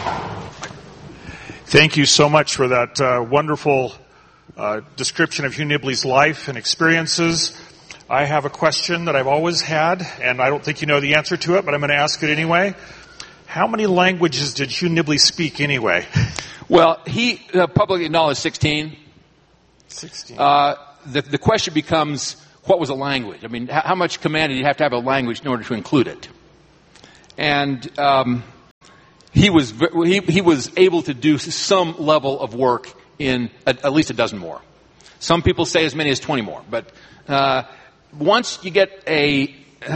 Thank you so much for that wonderful description of Hugh Nibley's life and experiences. I have a question that I've always had, and I don't think you know the answer to it, but I'm going to ask it anyway. How many languages did Hugh Nibley speak anyway? Well, he publicly acknowledged 16. 16. The question becomes, what was a language? I mean, how much command did you have to have a language in order to include it? And he was able to do some level of work in at least a dozen more. Some people say as many as 20 more. But once you get a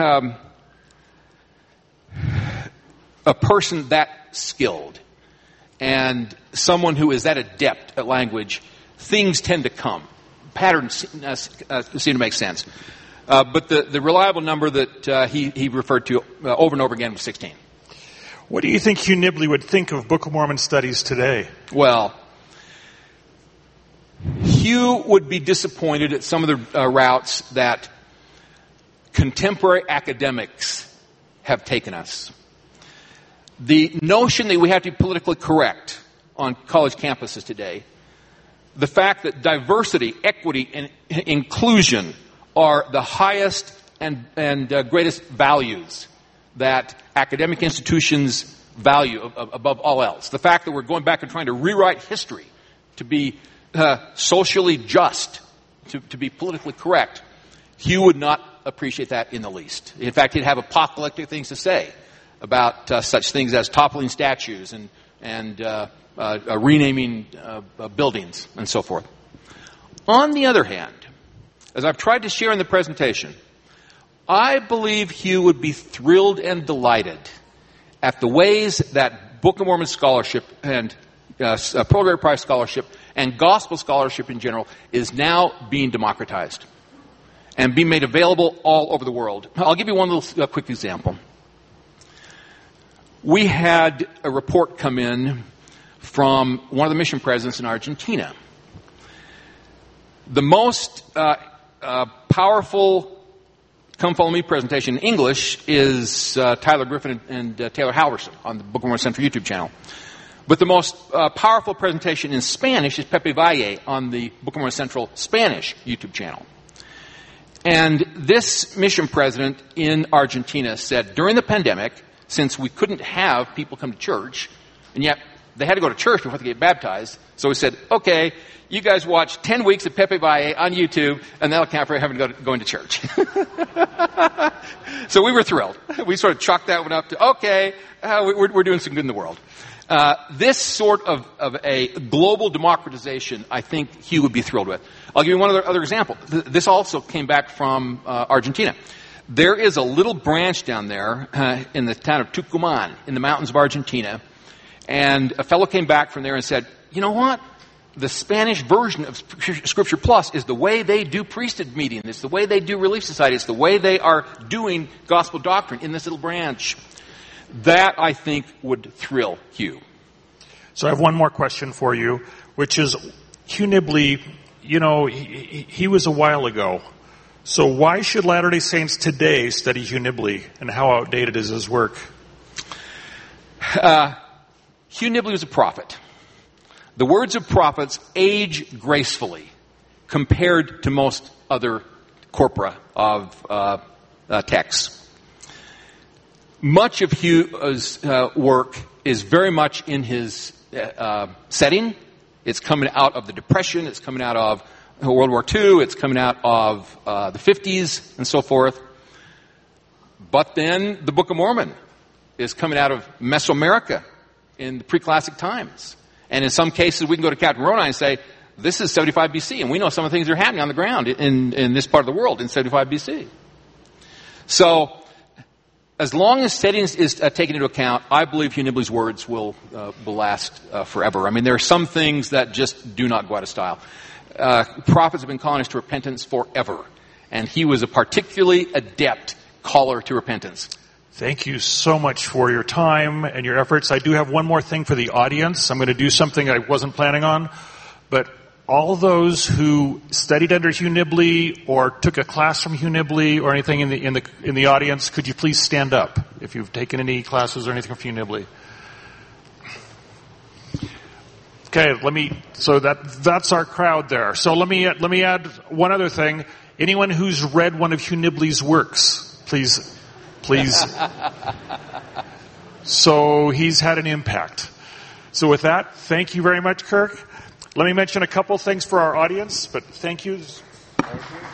person that skilled and someone who is that adept at language, things tend to come. Patterns seem to make sense. But the reliable number that he referred to over and over again was 16. What do you think Hugh Nibley would think of Book of Mormon studies today? Well, Hugh would be disappointed at some of the routes that contemporary academics have taken us. The notion that we have to be politically correct on college campuses today, the fact that diversity, equity, and inclusion are the highest and greatest values that academic institutions value above all else. The fact that we're going back and trying to rewrite history to be socially just, to be politically correct, Hugh would not appreciate that in the least. In fact, he'd have apocalyptic things to say about such things as toppling statues and renaming buildings and so forth. On the other hand, as I've tried to share in the presentation, I believe Hugh would be thrilled and delighted at the ways that Book of Mormon scholarship and Pulitzer Prize scholarship and gospel scholarship in general is now being democratized and being made available all over the world. I'll give you one little quick example. We had a report come in from one of the mission presidents in Argentina. The most powerful Come Follow Me presentation in English is Tyler Griffin and Taylor Halverson on the Book of Mormon Central YouTube channel. But the most powerful presentation in Spanish is Pepe Valle on the Book of Mormon Central Spanish YouTube channel. And this mission president in Argentina said, during the pandemic, since we couldn't have people come to church, and yet they had to go to church before they get baptized, so he said, okay, you guys watch 10 weeks of Pepe Valle on YouTube, and that'll count for having to going to church. So we were thrilled. We sort of chalked that one up to, okay, we're doing some good in the world. This sort of a global democratization, I think Hugh would be thrilled with. I'll give you one other example. This also came back from Argentina. There is a little branch down there in the town of Tucumán in the mountains of Argentina, and a fellow came back from there and said, you know what? The Spanish version of Scripture Plus is the way they do priesthood meeting. It's the way they do Relief Society. It's the way they are doing gospel doctrine in this little branch. That, I think, would thrill Hugh. So I have one more question for you, which is, Hugh Nibley, you know, he was a while ago. So why should Latter-day Saints today study Hugh Nibley, and how outdated is his work? Hugh Nibley was a prophet. The words of prophets age gracefully compared to most other corpora of texts. Much of Hugh's work is very much in his setting. It's coming out of the Depression. It's coming out of World War II. It's coming out of the 50s and so forth. But then the Book of Mormon is coming out of Mesoamerica in the pre-classic times. And in some cases, we can go to Captain Moroni and say, this is 75 BC. And we know some of the things that are happening on the ground in this part of the world in 75 BC. So, as long as settings is taken into account, I believe Hugh Nibley's words will last forever. I mean, there are some things that just do not go out of style. Prophets have been calling us to repentance forever. And he was a particularly adept caller to repentance. Thank you so much for your time and your efforts. I do have one more thing for the audience. I'm going to do something I wasn't planning on. But all those who studied under Hugh Nibley or took a class from Hugh Nibley or anything in the audience, could you please stand up if you've taken any classes or anything from Hugh Nibley? Okay, so that's our crowd there. So let me add one other thing. Anyone who's read one of Hugh Nibley's works, please. So he's had an impact. So with that, thank you very much, Kirk. Let me mention a couple things for our audience, but thank you. I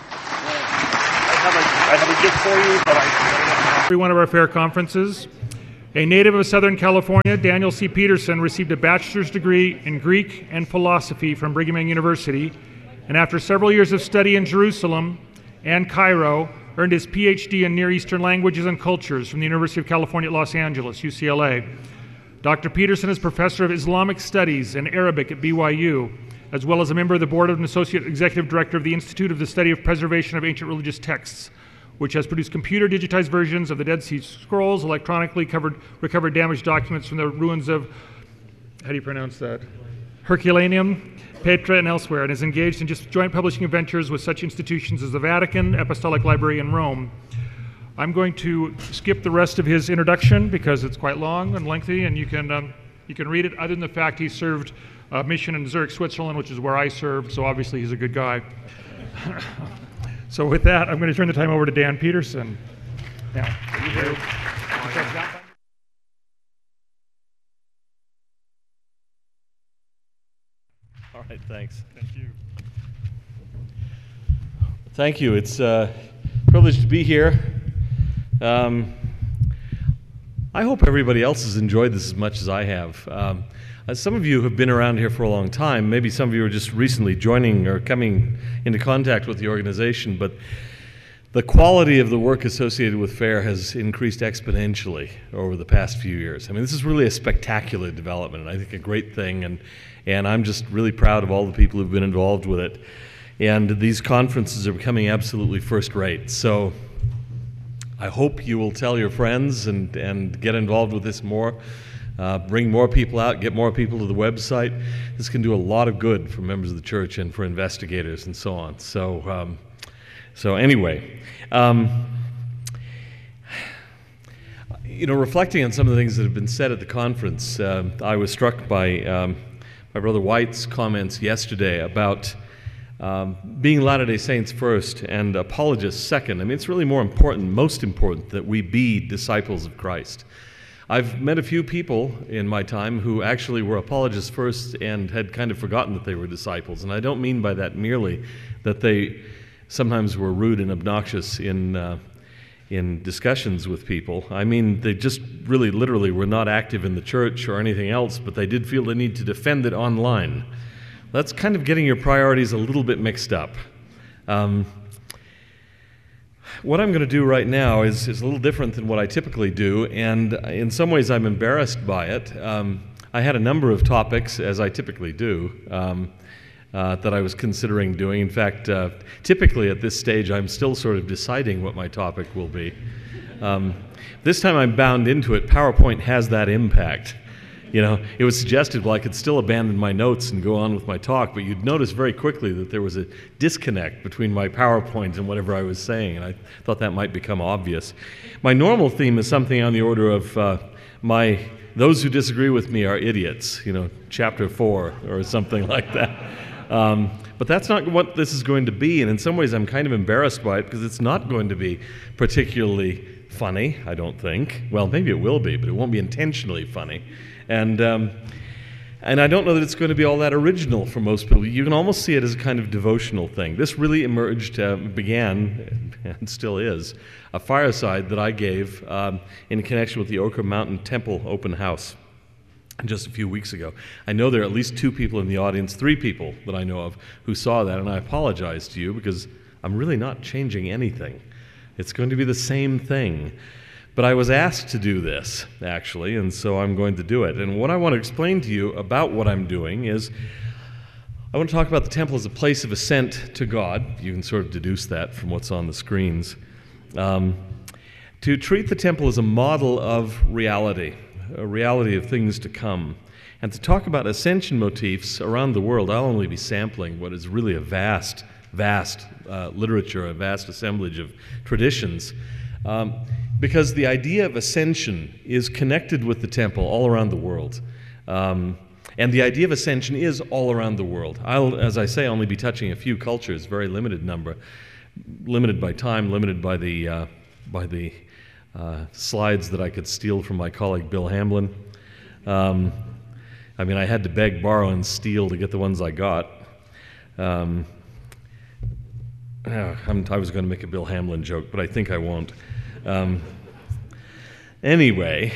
have a gift for you, but every one of our fair conferences. A native of Southern California, Daniel C. Peterson received a bachelor's degree in Greek and philosophy from Brigham Young University, and after several years of study in Jerusalem and Cairo, earned his PhD in Near Eastern Languages and Cultures from the University of California at Los Angeles, UCLA. Dr. Peterson is professor of Islamic Studies and Arabic at BYU, as well as a member of the board and associate executive director of the Institute of the Study of Preservation of Ancient Religious Texts, which has produced computer digitized versions of the Dead Sea Scrolls, electronically recovered damaged documents from the ruins of, how do you pronounce that? Herculaneum, Petra, and elsewhere, and is engaged in joint publishing ventures with such institutions as the Vatican, Apostolic Library in Rome. I'm going to skip the rest of his introduction because it's quite long and lengthy, and you can read it, other than the fact he served a mission in Zurich, Switzerland, which is where I served, so obviously he's a good guy. So with that, I'm going to turn the time over to Dan Peterson. Yeah. All right, thanks. Thank you. Thank you. It's a privilege to be here. I hope everybody else has enjoyed this as much as I have. Some of you have been around here for a long time. Maybe some of you are just recently joining or coming into contact with the organization, but the quality of the work associated with FAIR has increased exponentially over the past few years. I mean, this is really a spectacular development, and I think a great thing, and I'm just really proud of all the people who've been involved with it. And these conferences are becoming absolutely first-rate. So I hope you will tell your friends and get involved with this more. Bring more people out, get more people to the website. This can do a lot of good for members of the church and for investigators and so on. So anyway, reflecting on some of the things that have been said at the conference, I was struck by my brother White's comments yesterday about being Latter-day Saints first and apologists second. I mean, it's really most important that we be disciples of Christ. I've met a few people in my time who actually were apologists first and had kind of forgotten that they were disciples. And I don't mean by that merely that they sometimes were rude and obnoxious in discussions with people. I mean, they just really literally were not active in the church or anything else, but they did feel the need to defend it online. That's kind of getting your priorities a little bit mixed up. What I'm going to do right now is a little different than what I typically do, and in some ways I'm embarrassed by it. I had a number of topics, as I typically do, that I was considering doing. In fact, typically at this stage I'm still sort of deciding what my topic will be. This time I'm bound into it. PowerPoint has that impact. It was suggested, well, I could still abandon my notes and go on with my talk, but you'd notice very quickly that there was a disconnect between my PowerPoint and whatever I was saying, and I thought that might become obvious. My normal theme is something on the order of those who disagree with me are idiots, chapter 4 or something like that. But that's not what this is going to be, and in some ways I'm kind of embarrassed by it because it's not going to be particularly funny, I don't think. Well, maybe it will be, but it won't be intentionally funny. And I don't know that it's going to be all that original for most people. You can almost see it as a kind of devotional thing. This really began, and still is, a fireside that I gave in connection with the Ochre Mountain Temple open house just a few weeks ago. I know there are at least 2 people in the audience, 3 people that I know of, who saw that, and I apologize to you because I'm really not changing anything. It's going to be the same thing. But I was asked to do this, actually, and so I'm going to do it. And what I want to explain to you about what I'm doing is I want to talk about the temple as a place of ascent to God. You can sort of deduce that from what's on the screens. To treat the temple as a model of reality, a reality of things to come. And to talk about ascension motifs around the world. I'll only be sampling what is really a vast literature, a vast assemblage of traditions. Because the idea of ascension is connected with the temple all around the world. And And the idea of ascension is all around the world. I'll, as I say, only be touching a few cultures, very limited number, limited by time, limited by the slides that I could steal from my colleague Bill Hamblin. I mean, I had to beg, borrow, and steal to get the ones I got. I was going to make a Bill Hamlin joke, but I think I won't. Anyway,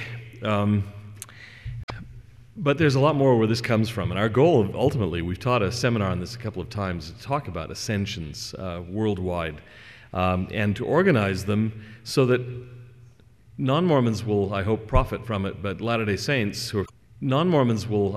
but there's a lot more where this comes from. And our goal, ultimately, we've taught a seminar on this a couple of times, to talk about ascensions worldwide and to organize them so that non-Mormons will, I hope, profit from it, but Latter-day Saints who are non-Mormons will